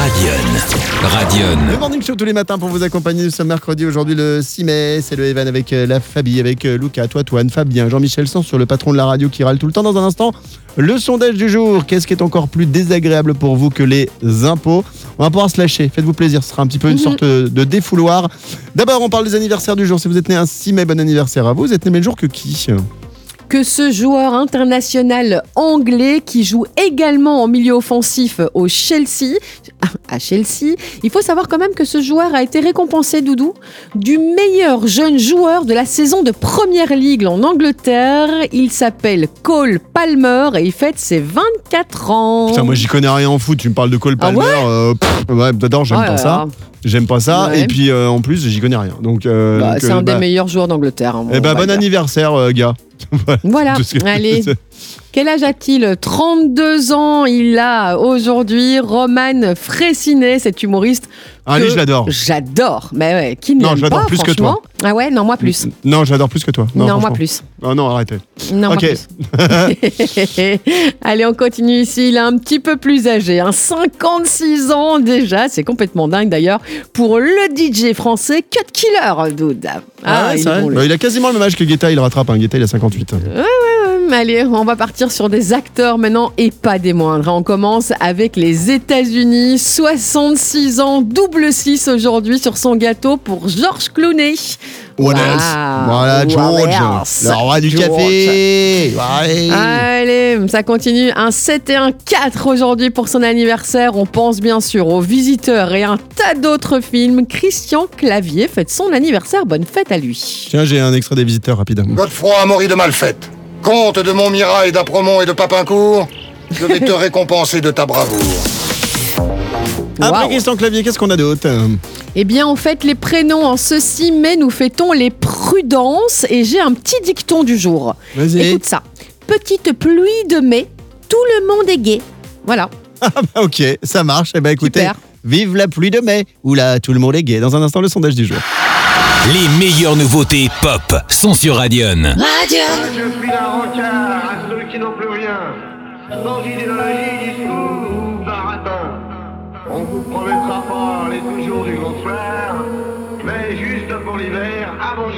Radion. Le Morning Show tous les matins pour vous accompagner ce mercredi. Aujourd'hui le 6 mai, c'est le Evan avec la Fabi, avec Lucas, toi, Toine, Fabien, Jean-Michel Sens sur le patron de la radio qui râle tout le temps. Dans un instant, le sondage du jour. Qu'est-ce qui est encore plus désagréable pour vous que les impôts? On va pouvoir se lâcher, faites-vous plaisir, ce sera un petit peu une sorte de défouloir. D'abord, on parle des anniversaires du jour. Si vous êtes né un 6 mai, bon anniversaire à vous. Vous êtes né le jour que qui? Que ce joueur international anglais qui joue également en milieu offensif au Chelsea, à Chelsea, il faut savoir quand même que ce joueur a été récompensé, Doudou, du meilleur jeune joueur de la saison de Première Ligue en Angleterre. Il s'appelle Cole Palmer et il fête ses 24 ans. Putain, moi j'y connais rien en foot, tu me parles de Cole Palmer. Ouais, j'adore, j'aime pas ça. J'aime pas ça, Ouais. et puis en plus j'y connais rien. Donc, c'est un des meilleurs joueurs d'Angleterre. Hein, bon anniversaire, gars. Voilà, allez. Quel âge a-t-il? 32 ans, il a aujourd'hui. Roman Frécinet, cet humoriste. Ah, lui, je l'adore. J'adore. Mais ouais, qui ne l'aime pas, j'adore plus que toi. Ah ouais, non, moi plus. Non, j'adore plus que toi. Non, moi plus. Oh non, arrêtez. Non, Ok. moi plus. Allez, on continue ici. Il est un petit peu plus âgé, 56 ans déjà. C'est complètement dingue d'ailleurs pour le DJ français Cut Killer, dude. Ah, c'est vrai. Il a quasiment le même âge que Guetta, il rattrape. Guetta, il a 58. Allez, on va partir sur des acteurs maintenant et pas des moindres. On commence avec les États-Unis. 66 ans, double 6 aujourd'hui sur son gâteau pour George Clooney. Voilà, George, le roi du café. Ouais. Allez, ça continue. Un 7 et un 4 aujourd'hui pour son anniversaire. On pense bien sûr aux Visiteurs et un tas d'autres films. Christian Clavier fête son anniversaire. Bonne fête à lui. Tiens, j'ai un extrait des Visiteurs rapide. Godefroy Amaury de Malfête, comte de Montmirail, d'Apremont et de Papincourt, je vais te récompenser de ta bravoure. Après Wow. Christian Clavier, qu'est-ce qu'on a d'autre? Eh bien, on fête les prénoms en ce 6 mai. Nous fêtons les prudences et j'ai un petit dicton du jour. Vas-y. Écoute ça. Petite pluie de mai, tout le monde est gai. Voilà. Ah bah ok, ça marche. Eh ben écoutez, Super. vive la pluie de mai. Oula, tout le monde est gay. Dans un instant, le sondage du jour. Les meilleures nouveautés pop sont sur Radion. Je suis la rancard à ceux qui n'ont plus rien, sans idéologie, discours ou baratin. On vous promettra pas les toujours du grand soir, mais juste pour l'hiver, avant